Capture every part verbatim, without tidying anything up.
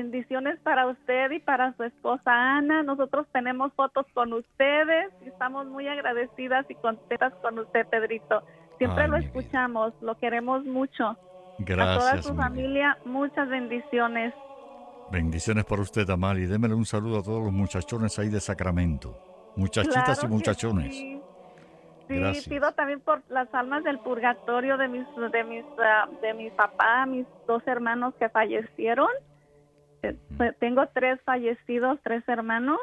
bendiciones para usted y para su esposa Ana. Nosotros tenemos fotos con ustedes y estamos muy agradecidas y contentas con usted, Pedrito. Siempre Ay, lo mi escuchamos, vida. lo queremos mucho. A toda Gracias, su mi vida. familia, muchas bendiciones. Bendiciones para usted, Amali. Démele un saludo a todos los muchachones ahí de Sacramento. Muchachitas y Claro que muchachones. sí. Sí, pido Gracias. también por las almas del purgatorio de mis de mis ah, de mi papá, mis dos hermanos que fallecieron. Eh, Tengo tres fallecidos, tres hermanos.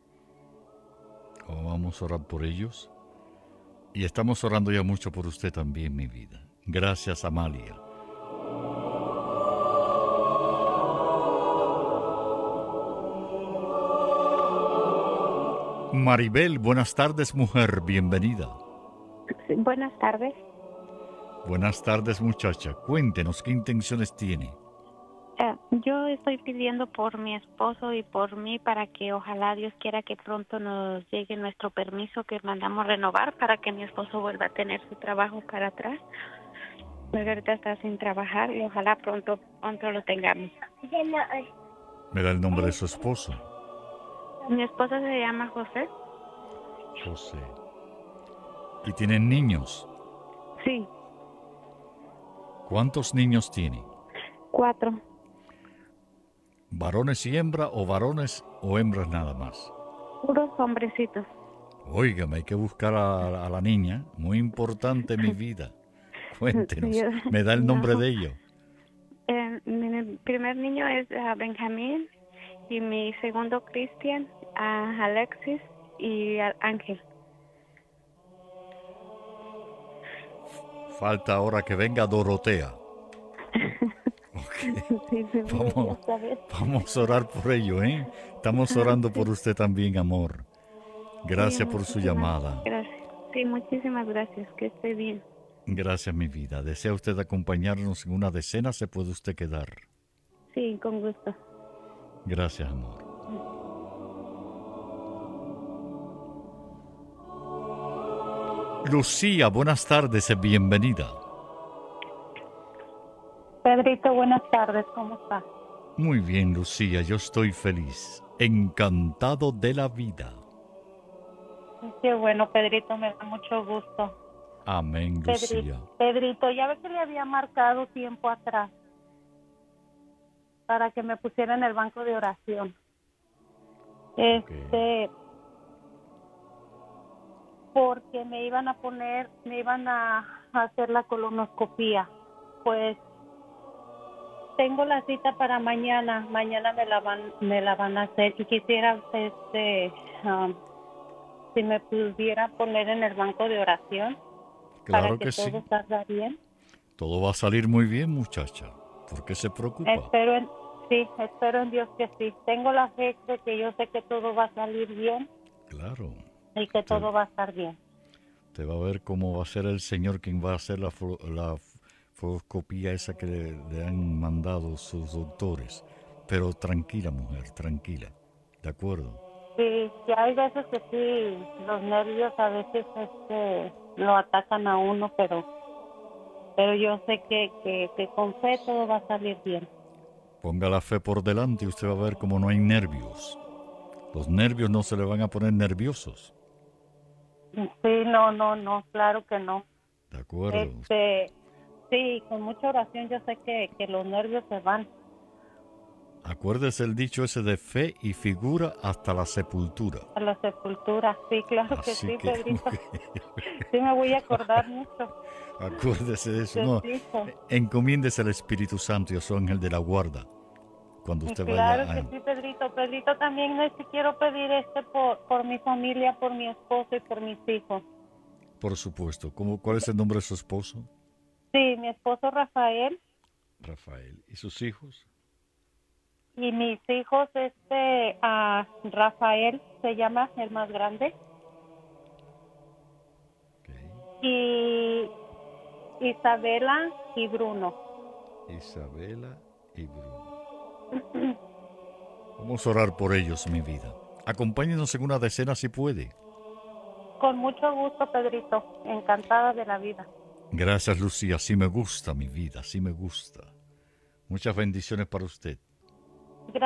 Oh, vamos a orar por ellos. Y estamos orando ya mucho por usted también, mi vida. Gracias, Amalia. Maribel, buenas tardes, mujer. Bienvenida. Sí, buenas tardes. Buenas tardes, muchacha. Cuéntenos qué intenciones tiene. Eh, yo estoy pidiendo por mi esposo y por mí para que ojalá Dios quiera que pronto nos llegue nuestro permiso que mandamos renovar para que mi esposo vuelva a tener su trabajo para atrás. Porque ahorita está sin trabajar y ojalá pronto, pronto lo tengamos. ¿Me da el nombre de su esposo? Mi esposo se llama José. José. ¿Y tienen niños? Sí, ¿Cuántos niños tiene? cuatro. ¿Varones y hembra o varones o hembras nada más? Puros hombrecitos. Óigame, hay que buscar a, a la niña. Muy importante, mi vida. Cuéntenos. Sí, ¿Me da el nombre no. de ellos? Eh, mi primer niño es uh, Benjamín y mi segundo Cristian, uh, Alexis y uh, Ángel. Falta ahora que venga Dorotea. Okay. Sí, sí, Vamos, vamos a orar por ello, ¿eh? Estamos orando por usted también, amor. Gracias sí, por su llamada. Gracias. Sí, muchísimas gracias. Que esté bien. Gracias, mi vida. ¿Desea usted acompañarnos en una decena? ¿Se puede usted quedar? Sí, con gusto. Gracias, amor. Lucía, buenas tardes, bienvenida. Pedrito, buenas tardes, ¿cómo estás? Muy bien, Lucía, yo estoy feliz, encantado de la vida. Qué bueno, Pedrito, me da mucho gusto. Amén, Lucía. Pedrito, Pedrito, ya ves que le había marcado tiempo atrás para que me pusiera en el banco de oración. Este, okay. Porque me iban a poner, me iban a hacer la colonoscopía. Pues tengo la cita para mañana, mañana me la van, me la van a hacer y quisiera, este, um, si me pudiera poner en el banco de oración. Claro para que, que todo sí. salga bien. Todo va a salir muy bien, muchacha. ¿Por qué se preocupa? Espero en, sí, espero en Dios que sí. Tengo la fe de que yo sé que todo va a salir bien. Claro. Y que te, todo va a estar bien. Te va a ver cómo va a ser el Señor quien va a hacer la, la fotocopia esa que le, le han mandado sus doctores. Pero tranquila, mujer, tranquila. ¿De acuerdo? Sí, sí, hay veces que sí, los nervios a veces este, lo atacan a uno, pero pero yo sé que, que, que con fe todo va a salir bien. Ponga la fe por delante y usted va a ver cómo no hay nervios. Los nervios no se le van a poner nerviosos. Sí, no, no, no, claro que no. De acuerdo. Este, sí, con mucha oración yo sé que, que los nervios se van. Acuérdese el dicho ese de fe y figura hasta la sepultura. A la sepultura, sí, claro Así que sí, que, Pedrito. Sí, me voy a acordar mucho. Acuérdese de eso. No, encomiéndese al Espíritu Santo y a su ángel de la guarda cuando usted claro vaya a... Claro que sí, Pedrito. Pedrito, también este, quiero pedir este por, por mi familia, por mi esposo y por mis hijos. Por supuesto. ¿Cómo, ¿Cuál es el nombre de su esposo? Sí, mi esposo Rafael. Rafael. ¿Y sus hijos? Y mis hijos, este, uh, Rafael se llama el más grande. Okay. Y Isabela y Bruno. Isabela y Bruno. Vamos a orar por ellos, mi vida. Acompáñenos en una decena si puede. Con mucho gusto, Pedrito. Encantada de la vida. Gracias, Lucía. Sí me gusta, mi vida. Sí me gusta. Muchas bendiciones para usted.